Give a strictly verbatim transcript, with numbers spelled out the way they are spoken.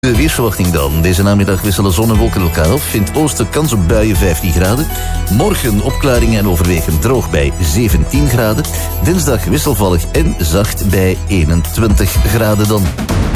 De weersverwachting dan. Deze namiddag wisselen zon en wolken elkaar af. In het oosten kans op buien vijftien graden. Morgen opklaringen en overwegend droog bij zeventien graden. Dinsdag wisselvallig en zacht bij eenentwintig graden dan.